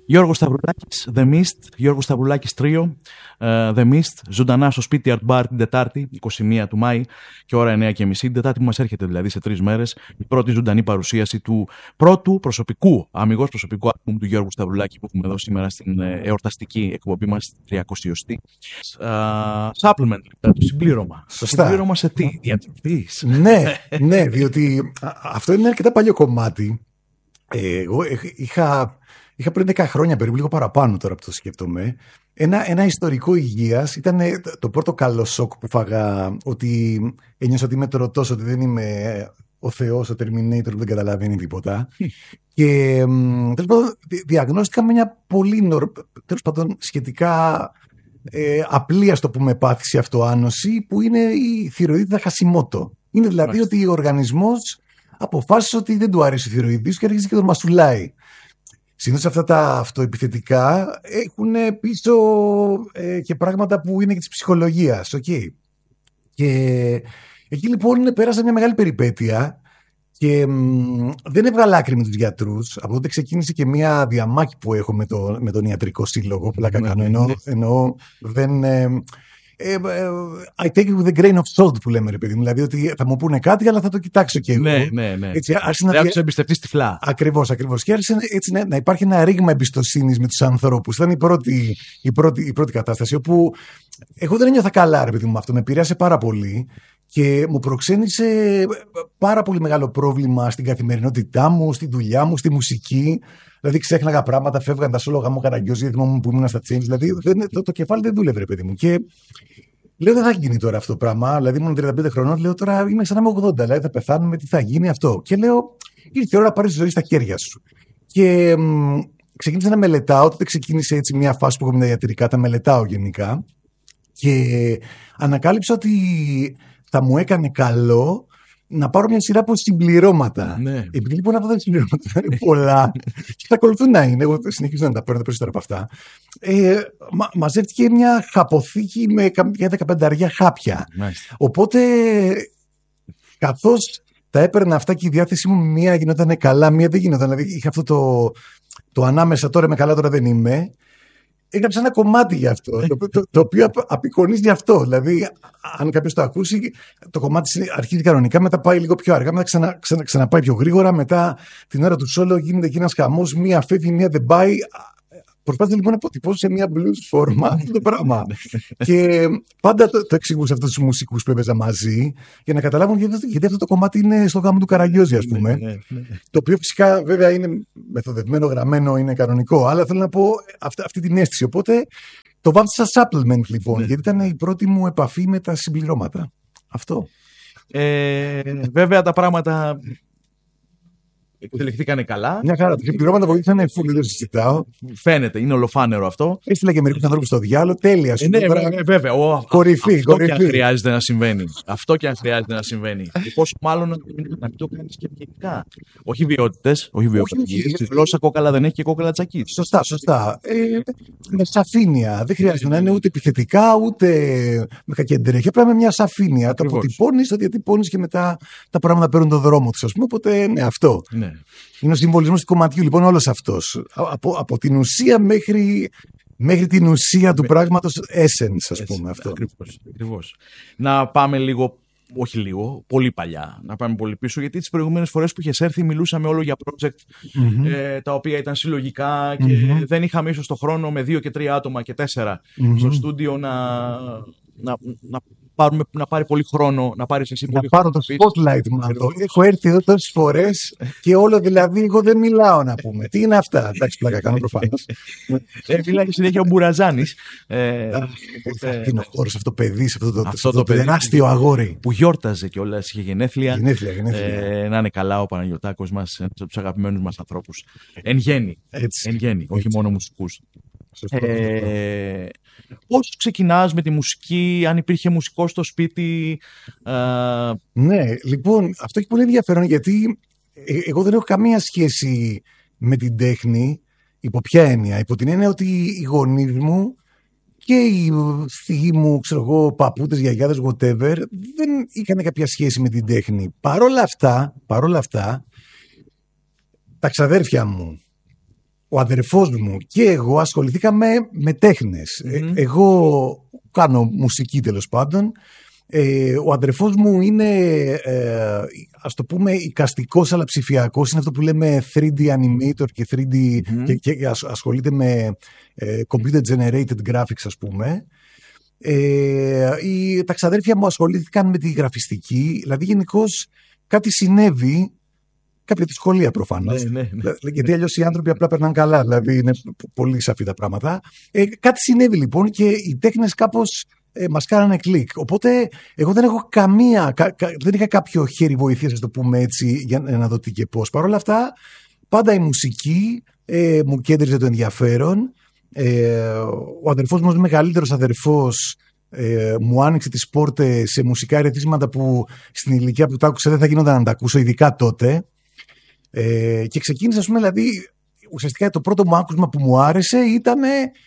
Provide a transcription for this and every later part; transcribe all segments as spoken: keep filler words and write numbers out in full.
Γιώργος Σταυρουλάκης, The Mist, Γιώργος Σταυρουλάκης Τρίο, uh, The Mist, ζωντανά στο σπίτι Art Bar την Τετάρτη, είκοσι μία του Μάη και ώρα εννιά και μισή. Την Τετάρτη που μας έρχεται δηλαδή σε τρεις μέρες, η πρώτη ζωντανή παρουσίαση του πρώτου προσωπικού, αμιγώς προσωπικού άλμπουμ του Γιώργου Σταυρουλάκη που έχουμε εδώ σήμερα στην ε, εορταστική εκπομπή μας, τριακοσιοστή. Uh, supplement, το συμπλήρωμα. Σωστά. Συμπλήρωμα σε τι, διατροφής. Ναι, ναι, διότι αυτό είναι αρκετά παλιό κομμάτι. Ε, εγώ είχα... Είχα πριν δέκα χρόνια περίπου, λίγο παραπάνω τώρα που το σκέφτομαι, ένα, ένα ιστορικό υγείας. Ήταν το πρώτο καλό σοκ που φάγα, ότι ένιωσα ότι είμαι τρωτός, ότι δεν είμαι ο Θεός, ο Terminator που δεν καταλαβαίνει τίποτα. Και τέλος πάντων διαγνώστηκα με μια πολύ νορ, τέλος πάντων σχετικά ε, απλή, ας το πούμε, πάθηση αυτοάνωση, που είναι η θηροειδίτιδα Χασιμότο. Είναι δηλαδή Μάλιστα. ότι ο οργανισμός αποφάσισε ότι δεν του άρεσε η θηροειδή και αρχίζει και τον μασουλάει. Συνήθως αυτά τα αυτοεπιθετικά έχουν πίσω ε, και πράγματα που είναι και της ψυχολογίας. Okay. Και εκεί λοιπόν πέρασα μια μεγάλη περιπέτεια και μ, δεν έβγαλα άκρη με τους γιατρούς. Από τότε ξεκίνησε και μια διαμάχη που έχω με, το, με τον ιατρικό σύλλογο. Πλάκα κάνω, εννοώ, εννοώ δεν... Ε, Ε, I take it with a grain of salt που λέμε, ρε παιδί μου. Δηλαδή ότι θα μου πούνε κάτι, αλλά θα το κοιτάξω και εγώ. Ναι, ναι, ναι. Έτσι, δεν θα του εμπιστευτεί τυφλά. Ακριβώς, ακριβώς. Και άρχισε έτσι, ναι, να υπάρχει ένα ρήγμα εμπιστοσύνης με τους ανθρώπους. Ήταν η πρώτη, η, πρώτη, η πρώτη κατάσταση, όπου εγώ δεν ένιωθα καλά, ρε παιδί μου, αυτό. Με επηρέασε πάρα πολύ και μου προξένησε πάρα πολύ μεγάλο πρόβλημα στην καθημερινότητά μου, στη δουλειά μου, στη μουσική. Δηλαδή ξέχναγα πράγματα, φεύγαν τα σόλογα μου καραγκιόζη, γιατί θυμόμουν που ήμουν στα change. Δηλαδή δεν, το, το κεφάλι δεν δούλευε, ρε παιδί μου. Και λέω δεν θα γίνει τώρα αυτό το πράγμα. Δηλαδή ήμουν τριάντα πέντε χρονών, λέω τώρα είμαι σαν να είμαι ογδόντα. Δηλαδή θα πεθάνουμε, τι θα γίνει αυτό. Και λέω ήρθε η ώρα να πάρεις τη ζωή στα χέρια σου. Και μ, ξεκίνησα να μελετάω. Τότε ξεκίνησε έτσι μια φάση που έχω με τα ιατρικά, τα μελετάω γενικά. Και ανακάλυψα ότι θα μου έκανε καλό να πάρω μια σειρά από συμπληρώματα. Ναι. Επειδή λοιπόν αυτά τα συμπληρώματα είναι πολλά και θα ακολουθούν να είναι, εγώ συνεχίζω να τα παίρνω περισσότερα από αυτά. Ε, μα, μαζεύτηκε μια χαποθήκη με μια δεκαπενταριά χάπια. Μάλιστα. Οπότε, καθώς τα έπαιρνα αυτά και η διάθεσή μου, μία γινόταν καλά, μία δεν γινόταν. Δηλαδή είχα αυτό το, το ανάμεσα, τώρα είμαι καλά, τώρα δεν είμαι. Έγραψα ένα κομμάτι γι' αυτό, το, το, το οποίο απεικονίζει γι' αυτό. Δηλαδή, αν κάποιος το ακούσει, το κομμάτι αρχίζει κανονικά, μετά πάει λίγο πιο αργά, μετά ξανα, ξανα, ξαναπάει πιο γρήγορα. Μετά την ώρα του σόλο γίνεται εκεί ένας χαμός, μία φεύγει, μία δεν πάει. Προσπάθησα λοιπόν να αποτυπώσω σε μια blues φόρμα αυτό το πράγμα. Και πάντα το, το εξηγούσα αυτούς τους μουσικούς που έπαιζα μαζί, για να καταλάβουν γιατί, γιατί αυτό το κομμάτι είναι στο γάμο του Καραγκιόζη, ας πούμε. Το οποίο φυσικά βέβαια είναι μεθοδευμένο, γραμμένο, είναι κανονικό. Αλλά θέλω να πω αυτή, αυτή την αίσθηση. Οπότε το βάφτισα supplement λοιπόν, γιατί ήταν η πρώτη μου επαφή με τα συμπληρώματα. Αυτό. Ε, βέβαια τα πράγματα εξελιχθήκανε καλά. Μια χαρά. Τα συμπληρώματα βοήθησαν να εφούλει, δεν συζητάω. Φαίνεται, είναι ολοφάνερο αυτό. Έστειλα και μερικούς ανθρώπους στο διάλογο. Τέλεια. Ε, ναι, βέβαια. βέβαια. Ο, κορυφή, αυτό κορυφή. και αν χρειάζεται να συμβαίνει. Αυτό και αν χρειάζεται να συμβαίνει. Και πόσο μάλλον να μην το κάνεις και ευγενικά. Όχι βιότητες, όχι βιότητες. Τη γλώσσα κόκαλα δεν έχει και κόκαλα τσακί. Σωστά, σωστά. Ε, με σαφήνεια. Δεν χρειάζεται να είναι ούτε επιθετικά ούτε με κακεντρέχεια. Πρέπει με μια σαφήνεια. Το αποτυπώνεις, το διατυπώνεις και μετά τα πράγματα παίρνουν τον δρόμο τους, ας πούμε. Οπότε ναι, αυτό. Ναι. Είναι ο συμβολισμός του κομματιού, λοιπόν, όλος αυτός. Από, από την ουσία μέχρι, μέχρι την ουσία του πράγματος essence, ας πούμε. Αυτό. Ακριβώς, ακριβώς. Να πάμε λίγο, όχι λίγο, πολύ παλιά, να πάμε πολύ πίσω, γιατί τις προηγούμενες φορές που είχες έρθει μιλούσαμε όλο για project mm-hmm. ε, τα οποία ήταν συλλογικά και mm-hmm. δεν είχαμε ίσως το χρόνο με δύο και τρία άτομα και τέσσερα mm-hmm. στο στούντιο να, να, να Πάρουμε, να πάρει πολύ χρόνο, να πάρεις εσύ να πολύ πάρω χρόνο. Να πάρω το spotlight μου. Έχω έρθει εδώ τόσες φορές και όλο δηλαδή εγώ δεν μιλάω να πούμε. Τι είναι αυτά. Εντάξει, πλάκα κάνω προφανώς. ε, μιλάει συνέχεια ο Μπουραζάνης. Ε, θα είναι ο χώρος αυτό το παιδί, αυτό το, αυτό το, το τεράστιο αγόρι. Που γιόρταζε κιόλας, είχε γενέθλια. Γενέθλια, γενέθλια. Ε, να είναι καλά ο Παναγιωτάκος μας, ένας από τους αγαπημένους μας ανθρώπους. Εν γέννη. Έτσι. Εν γέννη, όχι Έτσι. μόνο μουσικούς. Ε, πώς ξεκινάς με τη μουσική, αν υπήρχε μουσικό στο σπίτι? Uh... Ναι, λοιπόν, αυτό έχει πολύ ενδιαφέρον, γιατί ε, εγώ δεν έχω καμία σχέση με την τέχνη. Υπό ποια έννοια? Υπό την έννοια ότι οι γονείς μου και οι θείοι μου, ξέρω εγώ, παππούτες, γιαγιάδες, whatever, δεν είχαν κάποια σχέση με την τέχνη. Παρόλα αυτά, παρόλα αυτά, τα ξαδέρφια μου ο αδερφός μου και εγώ ασχοληθήκαμε με τέχνες. Mm-hmm. Ε, εγώ κάνω μουσική τέλος πάντων. Ε, ο αδερφός μου είναι, ε, ας το πούμε, εικαστικός αλλά ψηφιακός. Είναι αυτό που λέμε θρι ντι animator και, θρι ντι, mm-hmm. και, και ασχολείται με ε, computer generated graphics, ας πούμε. Ε, οι, τα ξαδέρφια μου ασχολήθηκαν με τη γραφιστική. Δηλαδή γενικώς κάτι συνέβη. Κάποια τη σχολεία προφανώς. Ναι, ναι, ναι. Γιατί αλλιώς οι άνθρωποι απλά περνάνε καλά. Δηλαδή είναι πολύ σαφή τα πράγματα. Ε, κάτι συνέβη λοιπόν και οι τέχνες κάπως ε, μας κάνανε κλικ. Οπότε εγώ δεν έχω καμία, κα, κα, δεν είχα κάποιο χέρι βοηθείας, ας το πούμε έτσι, για να δω τι και πώς. Παρ' όλα αυτά, πάντα η μουσική ε, μου κέντριζε το ενδιαφέρον. Ε, ο αδερφός μου, ο μεγαλύτερος αδερφός, ε, μου άνοιξε τις πόρτες σε μουσικά ερεθίσματα που στην ηλικία που τα άκουσα δεν θα γινόταν να τα ακούσω, ειδικά τότε. Ε, και ξεκίνησα, ας πούμε, δηλαδή, ουσιαστικά το πρώτο μου άκουσμα που μου άρεσε ήταν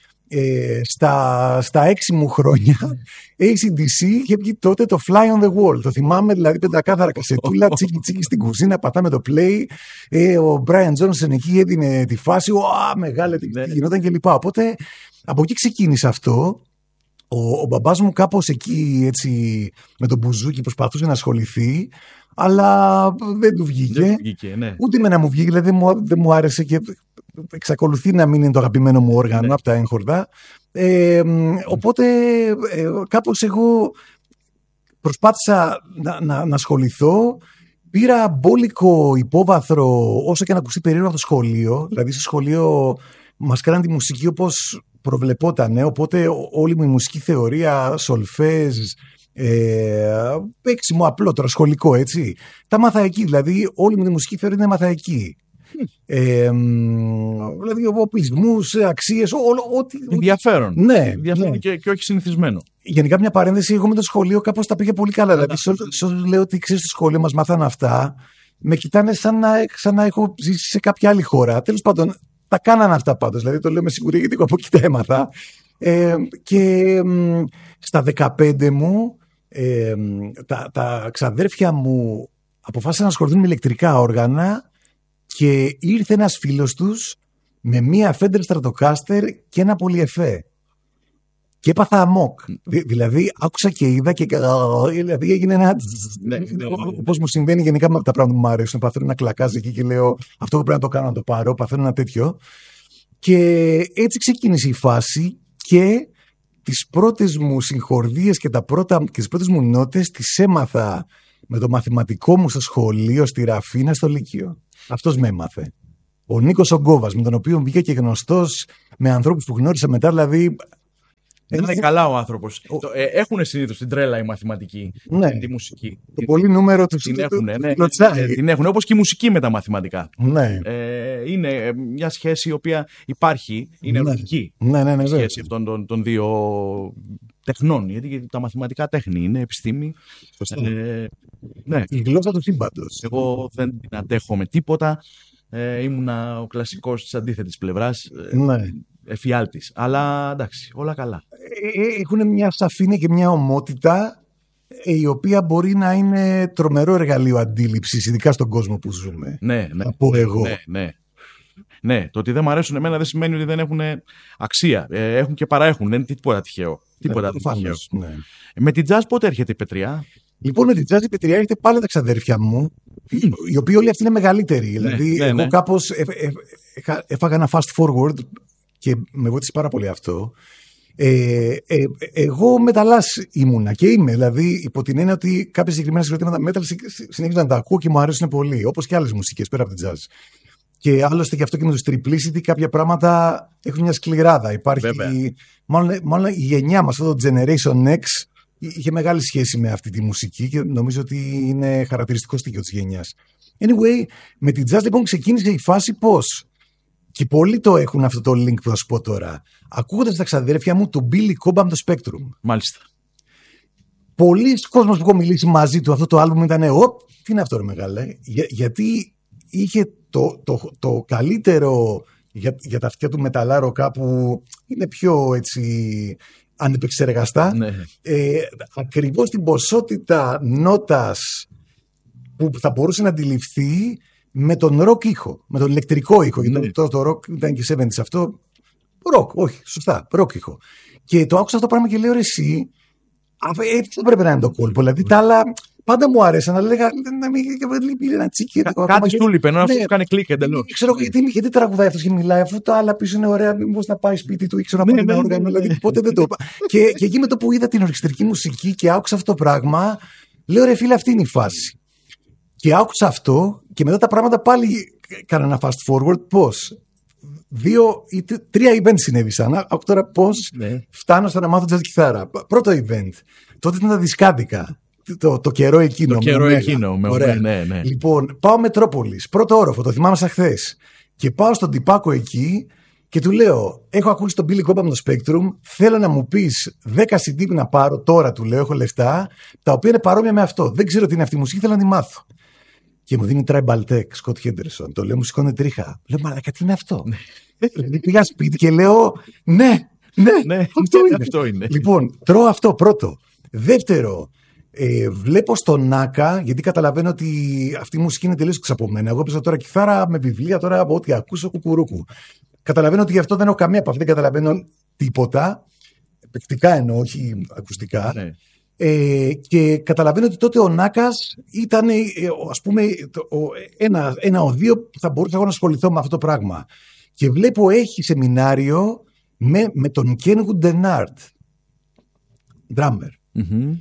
ε, στα, στα έξι μου χρόνια έι σι ντι σι είχε βγει τότε το Fly on the Wall. Το θυμάμαι, δηλαδή, πεντακάθαρα κασετούλα, τσίκι τσίκι στην κουζίνα, πατάμε το play. Ε, ο Brian Johnson εκεί έδινε τη φάση, ουα, μεγάλη, τι γινόταν κλπ. Οπότε από εκεί ξεκίνησε αυτό. Ο, ο μπαμπάς μου κάπως εκεί, έτσι, με τον μπουζούκι προσπαθούσε να ασχοληθεί, αλλά δεν του βγήκε. Δεν βγήκε, ναι. Ούτε με να μου βγήκε, δηλαδή δεν μου, δεν μου άρεσε και εξακολουθεί να μην είναι το αγαπημένο μου όργανο, ναι, από τα έγχορδα. Ε, οπότε ε, κάπως εγώ προσπάθησα να, να, να ασχοληθώ. Πήρα μπόλικο υπόβαθρο, όσο και να ακουστεί περίεργο από το σχολείο. Δηλαδή στο σχολείο μας κάναν τη μουσική όπως προβλεπόταν, οπότε όλη μου η μουσική θεωρία, σολφέζ, ε, παίξιμο απλό τώρα, σχολικό, έτσι. Τα μάθα εκεί, δηλαδή όλη μου η μουσική θεωρία είναι μάθα εκεί. Ε, δηλαδή οπλισμούς, αξίες, ό,τι. Ενδιαφέρον. Ναι, ενδιαφέρον, ναι. Και, και όχι συνηθισμένο. Γενικά μια παρένθεση, εγώ με το σχολείο κάπως τα πήγε πολύ καλά. Δηλαδή, σε όσους λέω ότι ξέρεις, στο σχολείο μας μάθανε αυτά, με κοιτάνε σαν να, σαν να έχω ζήσει σε κάποια άλλη χώρα. Τέλος πάντων, τα κάνανε αυτά πάντως. Δηλαδή, το λέω με σιγουριά γιατί εγώ από εκεί τα έμαθα. Ε, και μ, στα δεκαπέντε μου, ε, τα, τα ξαδέρφια μου αποφάσισαν να ασχοληθούν με ηλεκτρικά όργανα και ήρθε ένας φίλος τους με μία Fender Stratocaster και ένα πολυεφέ. Και έπαθα αμόκ. Δη, δηλαδή, άκουσα και είδα και. Δηλαδή, έγινε ένα. Ναι, ναι, ναι. Όπως μου συμβαίνει γενικά με τα πράγματα που μου αρέσουν. Παθαίνω να κλακάζει εκεί και λέω αυτό που πρέπει να το κάνω να το πάρω. Παθαίνω ένα τέτοιο. Και έτσι ξεκίνησε η φάση και τις πρώτες μου συγχορδίες και, τα πρώτα, και τις πρώτες μου νότες τις έμαθα με το μαθηματικό μου στο σχολείο, στη Ραφίνα, στο Λύκειο. Αυτός με έμαθε. Ο Νίκος Ογκόβας, με τον οποίο βγήκα και γνωστός με ανθρώπους που γνώρισα μετά, δηλαδή. Δεν είναι καλά ο άνθρωπος. Ο... Ε, έχουν συνήθως την τρέλα η μαθηματική, ναι, τη μουσική. Το πολύ νούμερο του την έχουν, ναι, ναι, κλωτσάει. Την έχουν, όπως και η μουσική με τα μαθηματικά. Ναι. Ε, είναι μια σχέση η οποία υπάρχει, είναι ναι. ερωτική. Ναι, ναι, ναι, η σχέση αυτών των, των δύο τεχνών. Γιατί τα μαθηματικά τέχνη είναι επιστήμη. Ε, ναι. Η γλώσσα του σύμπαντος. Εγώ δεν την αντέχω με τίποτα. Ε, ήμουνα ο κλασικός της αντίθετης πλευράς. Ναι. Εφιάλτης. Αλλά εντάξει, όλα καλά. Έχουν μια σαφήνεια και μια ομότητα η οποία μπορεί να είναι τρομερό εργαλείο αντίληψης, ειδικά στον κόσμο που ζούμε. Ναι, ναι. Θα πω εγώ. Ναι, ναι. Ναι, το ότι δεν μου αρέσουν εμένα δεν σημαίνει ότι δεν έχουν αξία. Ε, έχουν και παραέχουν. Δεν είναι τίποτα τυχαίο. Τίποτα ναι, τυχαίο. Ναι. Με την jazz πότε έρχεται η πετριά? Λοιπόν, με την jazz η πετριά έρχεται πάλι τα ξαδέρφια μου, mm. οι οποίοι όλοι αυτοί είναι μεγαλύτεροι. Ναι, δηλαδή, ναι, εγώ ναι. κάπως ε, ε, ε, έφαγα ένα fast forward και με βοήθησε πάρα πολύ αυτό. Ε, ε, εγώ μεταλλάς ήμουνα και είμαι, δηλαδή υπό την έννοια ότι κάποια συγκεκριμένα συγκροτήματα metal συνέχιζα να τα ακούω και μου αρέσουν πολύ, όπως και άλλες μουσικές πέρα από την jazz. Και άλλωστε και αυτό και με τους Triplicity κάποια πράγματα έχουν μια σκληράδα. Υπάρχει, μάλλον, μάλλον η γενιά μας, αυτό το Generation X, είχε μεγάλη σχέση με αυτή τη μουσική και νομίζω ότι είναι χαρακτηριστικό στοιχείο της γενιάς. Anyway, με την jazz λοιπόν ξεκίνησε η φάση πώς. Και πολλοί το έχουν αυτό το link που θα σου πω τώρα. Ακούγοντας τα ξαδέρφια μου το Billy Cobham το Spectrum. Μάλιστα. Πολλοί κόσμος που έχω μιλήσει μαζί του, αυτό το άλμπουμ ήταν «Ωπ, τι είναι αυτό ρε μεγάλε». Για, γιατί είχε το, το, το καλύτερο για, για τα αυτιά του μεταλλάρο κάπου είναι πιο έτσι ανεπεξεργαστά. Ναι. Ε, ακριβώς την ποσότητα νότας που θα μπορούσε να αντιληφθεί με τον ροκ ήχο, με τον ηλεκτρικό ήχο. Γιατί το, το ροκ ήταν και εβδομήντα αυτό. Ροκ, όχι, σωστά, ροκ ήχο. Και το άκουσα αυτό το πράγμα και λέω, ρε εσύ, έτσι δεν πρέπει να είναι το κόλπο. Δηλαδή τα άλλα πάντα μου άρεσαν, αλλά λέγα να μην λείπει ένα τσίκι. Κάτι σου λείπει, ενώ αυτό κάνει κλικ εντελώς. Ξέρω γιατί τραγουδάει αυτό και μιλάει, αφού τα άλλα πίσω είναι ωραία, μήπως να πάει σπίτι του ή ξέρω να πάει ένα όργανο. Δηλαδή ποτέ δεν το είπα. Και εκεί με το που είδα την ορχιστρική μουσική και άκουσα αυτό το πράγμα, λέω ρε φίλε, αυτή είναι η φάση. Και άκουσα αυτό και μετά τα πράγματα πάλι κάνα ένα fast forward. Πώς? Δύο ή τρία event συνέβησαν. Άκου τώρα πώς ναι. φτάνω στο να μάθω jazz κιθάρα. Πρώτο event. Τότε ήταν τα δισκάδικα. Το, το καιρό εκείνο. Το καιρό εκείνο. Με ωραία. Ναι, ναι. Λοιπόν, πάω Μετρόπολης. Πρώτο όροφο. Το θυμάμαι σαν χθες. Και πάω στον τυπάκο εκεί και του λέω: έχω ακούσει τον Billy Cobham από το Spectrum. Θέλω να μου πεις δέκα σι ντι να πάρω τώρα, του λέω. Έχω λεφτά. Τα οποία είναι παρόμοια με αυτό. Δεν ξέρω τι είναι αυτή η μουσική. Θέλω να τη μάθω. Και μου δίνει Tribal Tech, Scott Henderson. Το λέω, μου σηκώνει τρίχα. Λέω, μαλάκα, τι είναι αυτό? Δηλαδή πήγα σπίτι και λέω, ναι, ναι, ναι αυτό, είναι. αυτό είναι. Λοιπόν, τρώω αυτό πρώτο. Δεύτερο, ε, βλέπω στον Νάκα, γιατί καταλαβαίνω ότι αυτή η μουσική είναι τελείως ξαπομένα. Εγώ παίζω τώρα κιθάρα με βιβλία, τώρα από ό,τι ακούσω κουκουρούκου. Καταλαβαίνω ότι γι' αυτό δεν έχω καμία από αυτή, δεν καταλαβαίνω τίποτα. Παικτικά εννοώ, όχι ακουστικά. Ναι. Ε, και καταλαβαίνω ότι τότε ο Νάκας ήταν ε, ας πούμε το, ο, ένα, ένα οδείο που θα μπορούσα εγώ να ασχοληθώ με αυτό το πράγμα. Και βλέπω έχει σεμινάριο με, με τον Kenwood Denard, drummer, mm-hmm.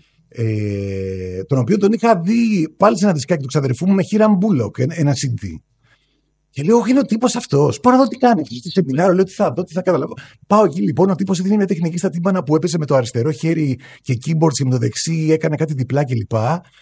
ε, τον οποίο τον είχα δει πάλι σε ένα δισκάκι του ξαδερφού μου με Hiram Bullock, ένα σι ντι. Και λέω, όχι, είναι ο τύπος αυτός. Πάω να δω τι κάνει. Στο σεμινάριο λέω τι θα δω, τι θα καταλάβω. Πάω εκεί λοιπόν. Ο τύπος έδινε μια τεχνική στα τύμπανα που έπαιζε με το αριστερό χέρι και keyboards και με το δεξί έκανε κάτι διπλά κλπ.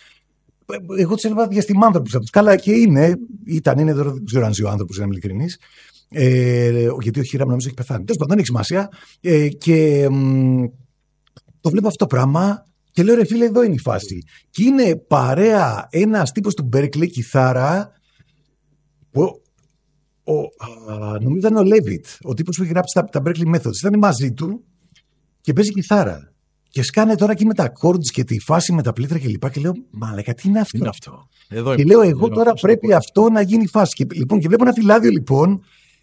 Εγώ του έλεγα διαστημάνθρωπους αυτούς. Καλά και είναι, ήταν, είναι, δεν ξέρω αν ζει ο άνθρωπος, να είμαι ειλικρινής. Ε, γιατί ο Χίραμ νομίζω έχει πεθάνει. Τέλος πάντων, δεν έχει σημασία. Ε, και μ, το βλέπω αυτό το πράγμα και λέω, ρε φίλε, εδώ είναι η φάση. Και είναι παρέα ένας τύπος του Berkeley κιθάρα που. Ο, α, νομίζω ήταν ο Levitt, ο τύπος που έχει γράψει τα, τα Berkeley Methods. Ήταν μαζί του και παίζει κιθάρα. Και σκάνε τώρα εκεί με τα chords και τη φάση με τα πλήτρα και λοιπά. Και λέω, μαλάκα, τι είναι αυτό? Είναι αυτό. Εδώ και λέω, εγώ τώρα πρέπει αυτό να γίνει φάση. Και, λοιπόν, και βλέπω ένα φυλάδιο λοιπόν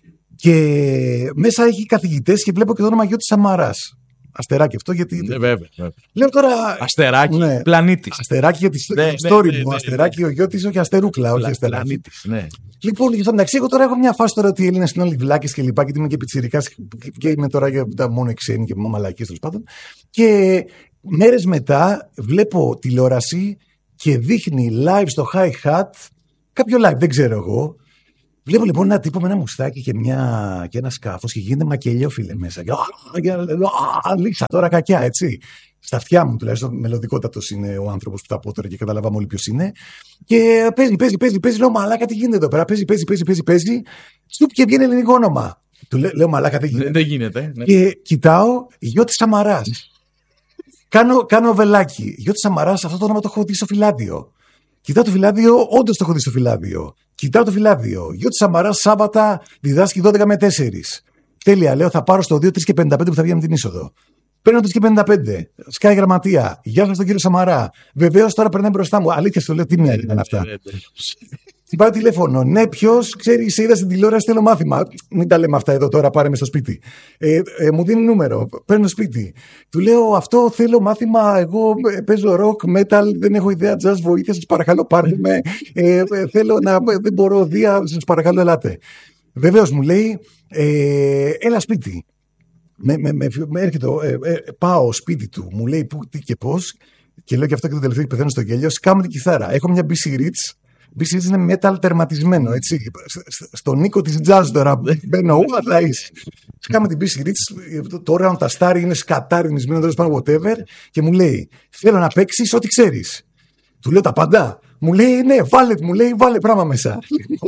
και μέσα έχει καθηγητές και βλέπω και το όνομα Γιώτης Σαμαράς. Αστεράκι αυτό γιατί. Ναι, βέβαια, βέβαια. Λέω τώρα. Αστεράκι, ναι. Πλανήτης. Αστεράκι για τη ναι, story ναι, ναι, μου. ναι, αστεράκι ναι. Ο Γιώτης, όχι αστερούκλα, όχι αστεράκι. Πλανήτης, ναι. Λοιπόν, στο μεταξύ, εγώ τώρα έχω μια φάση τώρα ότι οι Έλληνες είναι όλοι βλάκες και λοιπά, γιατί είμαι και πιτσιρικάς και είμαι τώρα για τα μόνο ξένοι και μαλακίες τέλος πάντων. Και μέρες μετά βλέπω τηλεόραση και δείχνει live στο hi-hat κάποιο live, δεν ξέρω εγώ. Βλέπω λοιπόν ένα τύπο με ένα μουστάκι και, μια, και ένα σκάφος και γίνεται μακελιό, φίλε, μέσα. Και λύσα τώρα κακιά, έτσι. Στα αυτιά μου τουλάχιστον μελλοντικότατος είναι ο άνθρωπος που τα πω τώρα και καταλαβαίνω όλοι ποιος είναι. Και παίζει, παίζει, παίζει, παίζει. Λέω, μαλάκα, τι γίνεται εδώ πέρα? Παίζει, παίζει, παίζει, παίζει, παίζει. Στουπ και βγαίνει ελληνικό όνομα. Του λέω, λέω μαλάκα, δεν γίνεται. Δεν γίνεται. Ναι. Και κοιτάω, Γιώτης Σαμαράς. κάνω, κάνω βελάκι. Γιώτης Σαμαράς, αυτό το όνομα το έχω δει στο φυλάδιο. Κοιτάω το φυλάδιο, όντως το έχω δει στο φυλάδιο. Κοιτάω το φυλάδιο. Γιώτης Σαμαράς, Σάββατα, διδάσκει δώδεκα με τέσσερα. Τέλεια, λέω, θα πάρω στο δύο, τρία και πενήντα πέντε που θα βγει με την είσοδο. Παίρνω τρία και πενήντα πέντε. Σκάει γραμματεία. Γεια σας τον κύριο Σαμαρά. Βεβαίως τώρα περνάει μπροστά μου. Αλήθεια στο λέω, τι είναι ήταν αυτά. Χτυπάω τηλέφωνο. Ναι, ποιος, ξέρει, σε είδα στην τηλεόραση, θέλω μάθημα. Μην τα λέμε αυτά εδώ τώρα, πάρε με στο σπίτι. Ε, ε, μου δίνει νούμερο. Παίρνω σπίτι. Του λέω, αυτό θέλω μάθημα. Εγώ παίζω rock, metal, δεν έχω ιδέα, jazz, βοήθεια. Σας παρακαλώ, πάρτε με. Ε, ε, θέλω να. Δεν μπορώ, δία, σας παρακαλώ, ελάτε. Βεβαίως μου λέει, ε, έλα σπίτι. Με, με, με, με έρχεται, ε, ε, πάω σπίτι του, μου λέει πού, τι και πώς. Και λέω και αυτό και το τελευταίο και πεθαίνω στο γέλιο. Σκάμω την κιθάρα. Έχω μια μπι σι Rich. μπι σι Rich είναι metal τερματισμένο, έτσι. Στον οίκο της jazz τώρα μπαίνω, αλλά είσαι. Σκάμω την μπι σι Rich. Το όργανο τα στάρι είναι σκατάρινισμένο, δεν πάνω whatever. Και μου λέει, θέλω να παίξεις ό,τι ξέρεις. Του λέω τα πάντα. Μου λέει, ναι, βάλε, μου λέει, βάλε πράγμα μέσα.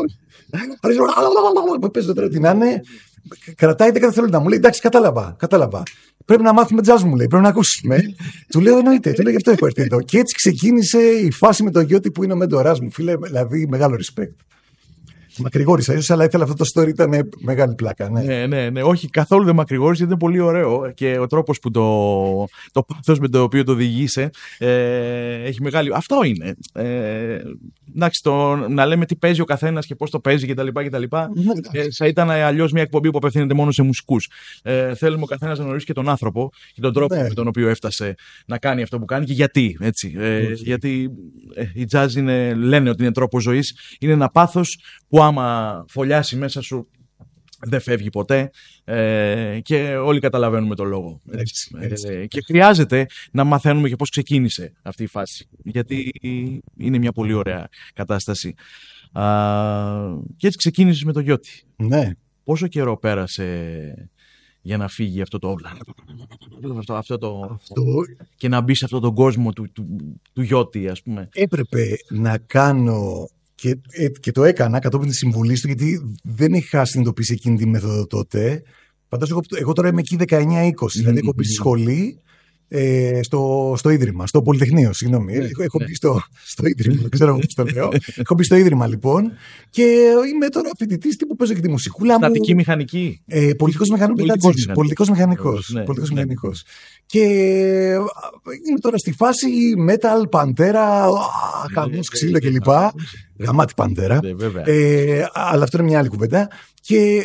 Παίζω τώρα τι να είναι. Κρατάει δέκα δευτερόλεπτα. Μου λέει, εντάξει, κατάλαβα, κατάλαβα. Πρέπει να μάθουμε jazz, μου λέει, πρέπει να ακούσουμε. Του λέω, εννοείται, του λέω, γι' αυτό έχω έρθει εδώ. Και έτσι ξεκίνησε η φάση με τον Γιώτη που είναι ο μέντορας μου, φίλε, δηλαδή μεγάλο respect. Μακρηγόρησα ίσως, αλλά ήθελα αυτό το story, ήταν μεγάλη πλάκα. Ναι, ναι, ναι, ναι. Όχι, καθόλου δεν μακρηγόρησε, ήταν πολύ ωραίο και ο τρόπος που το, το πάθος με το οποίο το οδηγείσαι ε, έχει μεγάλη. Αυτό είναι. Ε, εντάξει, το, να λέμε τι παίζει ο καθένας και πώς το παίζει κτλ. Ε, θα ήταν αλλιώς μια εκπομπή που απευθύνεται μόνο σε μουσικούς. Ε, θέλουμε ο καθένας να γνωρίσει και τον άνθρωπο και τον τρόπο ναι. με τον οποίο έφτασε να κάνει αυτό που κάνει και γιατί. Έτσι. Ε, γιατί ε, η jazz είναι, λένε ότι είναι τρόπος ζωής, είναι ένα πάθος που άμα φωλιάσει μέσα σου δεν φεύγει ποτέ ε, και όλοι καταλαβαίνουμε τον λόγο. Έτσι, έτσι. Ε, και χρειάζεται να μαθαίνουμε και πώς ξεκίνησε αυτή η φάση, γιατί είναι μια πολύ ωραία κατάσταση. Α, και έτσι ξεκίνησες με το Γιώτη. Ναι. Πόσο καιρό πέρασε για να φύγει αυτό το αυτό, αυτό το αυτό... και να μπει σε αυτόν τον κόσμο του, του, του Γιώτη, ας πούμε? Έπρεπε να κάνω και, και το έκανα κατόπιν τη συμβουλή του, γιατί δεν είχα συνειδητοποιήσει εκείνη τη μέθοδο τότε. Πάντως εγώ, εγώ τώρα είμαι εκεί δεκαεννιά είκοσι, mm-hmm. δηλαδή έχω μπει στη σχολή ε, στο, στο Ίδρυμα, στο Πολυτεχνείο, συγγνώμη. Yeah, έχω, έχω yeah. μπει στο, στο Ίδρυμα, δεν ξέρω πώς το λέω. Έχω μπει στο Ίδρυμα λοιπόν και είμαι τώρα φοιτητής τύπου, παίζω και τη μουσικούλα μου. Στατική μηχανική. Ε, πολιτικός μηχανικός. Πολιτικός μηχανικός. Ναι, πολιτικός ναι. μηχανικός. Και είμαι τώρα στη φάση metal, παντέρα, χαμός, ξύλο κλπ. Γαμάτι παντέρα. Ε, αλλά αυτό είναι μια άλλη κουβέντα. Και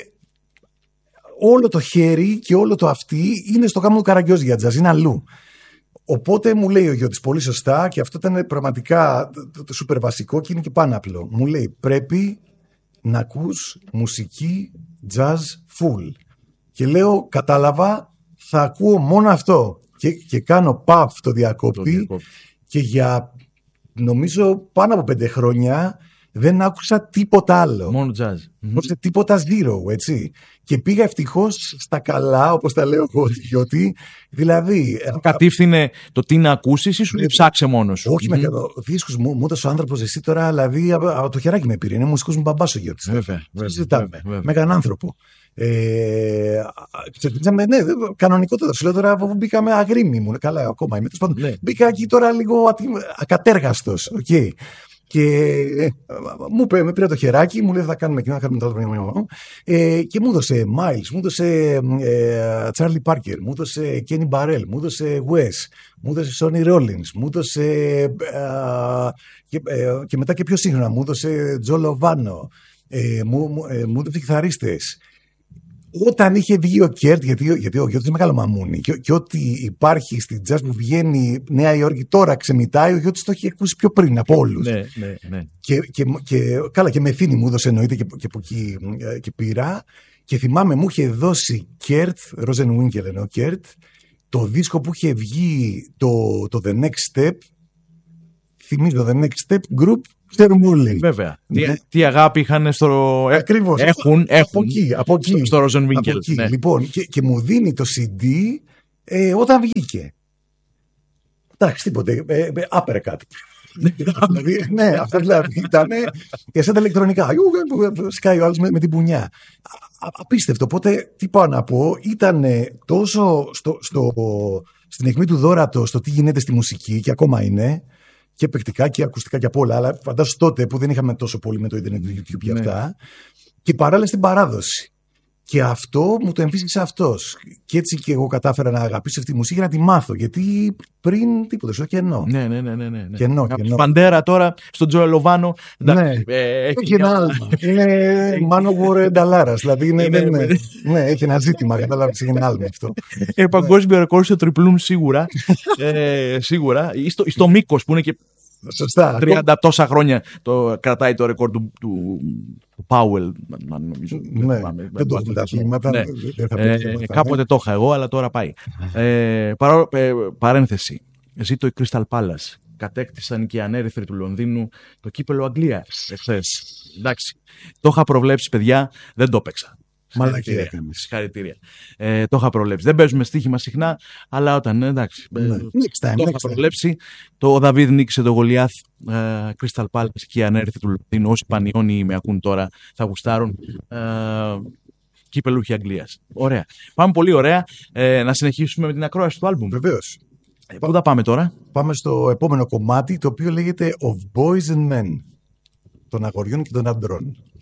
όλο το χέρι και όλο το αυτί είναι στο γάμο του Καραγκιόζη για τζαζ, είναι αλλού. Οπότε μου λέει ο Γιώτης πολύ σωστά, και αυτό ήταν πραγματικά το, το σούπερ βασικό και είναι και πάνω απλό. Μου λέει πρέπει να ακούς μουσική jazz full. Και λέω κατάλαβα, θα ακούω μόνο αυτό. Και, και κάνω παφ το διακόπτη, το διακόπτη και για νομίζω πάνω από πέντε χρόνια δεν άκουσα τίποτα άλλο. Μόνο jazz. Mm-hmm. Τίποτα zero, έτσι. Και πήγα ευτυχώς στα καλά, όπως τα λέω εγώ, διότι δηλαδή. Κατήφθηνε το τι να ακούσεις ή σου λέει ψάξε μόνος? Όχι, mm-hmm. με δίσκους μου, μου έδωσε ο άνθρωπος, εσύ τώρα, δηλαδή από το χεράκι με πήρε. Είναι μουσικός μου μπαμπάς ο Γιώτης. Βέβαια. Με έναν άνθρωπο. Ε, ξεκινήσαμε, ναι, κανονικότατα. Σου λέω τώρα, μπήκαμε αγρίμι μου. Καλά, ακόμα είμαι. Ναι. Μπήκα εκεί τώρα λίγο ακατέργαστος. Okay. Και ε, μου πήρε, με πήρε το χεράκι, μου λέει θα κάνουμε εκείνο, θα κάνουμε το άλλο. Ε, και μου έδωσε Miles, μου έδωσε ε, Charlie Parker, μου έδωσε Kenny Barrell, μου έδωσε Wes, μου έδωσε Sonny Rollins, μου έδωσε ε, και, ε, και μετά και πιο σύγχρονα, μου έδωσε Joe Lovano, ε, μου, μου, ε, μου έδωσε κιθαρίστες. Όταν είχε βγει ο Κέρτ, γιατί, γιατί ο Γιώτης είναι μεγάλο μαμούνι, και, και ό,τι υπάρχει στην jazz που βγαίνει Νέα Υόρκη τώρα ξεμητάει, ο Γιώτης το έχει ακούσει πιο πριν από όλους. Ναι, ναι, ναι. Και, και, και, καλά, και Μεθύνη μου έδωσε εννοείται και, και από εκεί και πήρα. Και θυμάμαι μου είχε δώσει Κέρτ, Rosenwinkel εννοώ Κέρτ, το δίσκο που είχε βγει το, το The Next Step. Θυμίζω The Next Step Group. Ξέρουμε όλοι. Βέβαια. Ναι. Τι, τι αγάπη είχαν στο. Ακριβώς. Έχουν, έχουν. Από εκεί. Από εκεί. Στο Rosenwinkel. Ναι. Λοιπόν, και, και μου δίνει το σι ντι ε, όταν βγήκε. Εντάξει, τίποτε. Ε, ε, άπερε κάτι. δηλαδή, ναι, αυτό δηλαδή ήταν και σαν τα ηλεκτρονικά. Σκάει ο άλλος με, με την πουνιά. Απίστευτο. Οπότε, τι πάω να πω, ήταν τόσο στο, στο, στην αιχμή του δόρατο στο τι γίνεται στη μουσική, και ακόμα είναι. Και παικτικά και ακουστικά και απ' όλα, αλλά φαντάσου τότε που δεν είχαμε τόσο πολύ με το ίντερνετ, το YouTube και αυτά, ναι. Και παράλληλα στην παράδοση. Και αυτό μου το εμφύσιξε αυτός. Και έτσι και εγώ κατάφερα να αγαπήσω αυτή τη μουσική για να τη μάθω. Γιατί πριν τίποτα, στο κενό. Ναι, ναι, ναι. ναι, ναι. Κενό, κενό. Παντέρα τώρα, στον Τζο Λοβάνο. Ναι, ε, έχει ένα άλμα. Είναι Manowar Νταλάρας. Δηλαδή είναι, είναι, ναι, ναι, ναι, έχει ένα ζήτημα. Κατάλαβες, έχει ένα άλμα αυτό. Ε, παγκόσμιο ρεκόρ στο τριπλούμ σίγουρα. ε, σίγουρα. Ή στο, στο μήκος που είναι και. Σωστά. τριάντα τόσα χρόνια το κρατάει το ρεκόρ του, του, του Πάουελ. Νομίζω. Ναι, δεν το έχουμε τα αθλήματα. Ναι. Ε, κάποτε το είχα εγώ, αλλά τώρα πάει. ε, παρά, ε, παρένθεση. Ζήτω η Crystal Palace. Κατέκτησαν και οι ανέρυθροι του Λονδίνου το κύπελο Αγγλίας εχθές. Εντάξει. Το είχα προβλέψει, παιδιά, δεν το έπαιξα. Μαλακία. Συγχαρητήρια. Ε, το είχα προβλέψει. Δεν παίζουμε στοίχημα συχνά, αλλά όταν. Εντάξει. Ναι. Ε, next time, το next είχα προβλέψει. Το ο Δαβίδ νίκησε το Γολιάθ. Ε, Crystal Palace και η ανέρυθροι του Λονδίνου. Όσοι πανιώνοι με ακούν τώρα θα γουστάρουν. Ε, κύπελουχοι Αγγλίας. Ωραία. Πάμε πολύ ωραία. Ε, να συνεχίσουμε με την ακρόαση του άλμπουμ. Βεβαίως. Ε, πού θα πάμε τώρα? Πάμε στο επόμενο κομμάτι, το οποίο λέγεται Of Boys and Men. Των αγοριών και των αντρών.